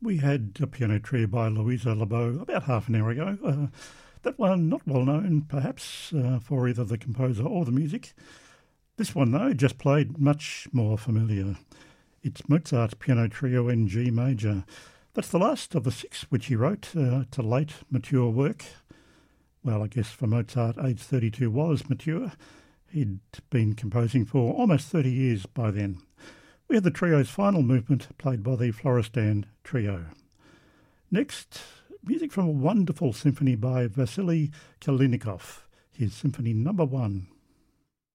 We had a piano trio by Louisa Lebeau about half an hour ago. That one not well known, perhaps, for either the composer or the music. This one, though, just played much more familiar. It's Mozart's piano trio in G major. That's the last of the six which he wrote to late, mature work. Well, I guess for Mozart, age 32 was mature. He'd been composing for almost 30 years by then. We had the trio's final movement played by the Florestan Trio. Next, music from a wonderful symphony by Vasily Kalinikov, his Symphony No. 1.